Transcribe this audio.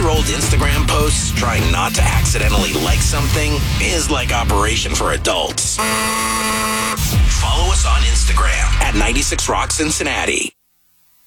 6-year-old Instagram posts trying not to accidentally like something is like Operation for Adults. Follow us on Instagram at 96 Rock Cincinnati.